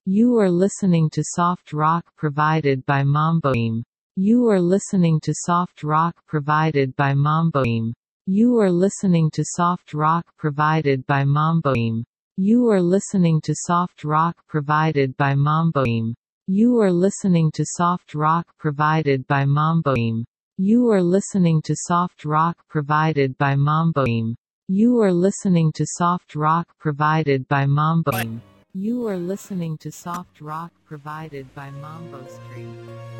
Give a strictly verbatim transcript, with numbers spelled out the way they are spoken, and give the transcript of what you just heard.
You are listening to soft rock provided by Mamboim. You are listening to soft rock provided by Mamboim. You are listening to soft rock provided by Mamboim. You are listening to soft rock provided by Mamboim. You are listening to soft rock provided by Mamboim. You are listening to soft rock provided by Mamboim. You are listening to soft rock provided by Mamboim. You are listening to soft rock provided by Mambo Street.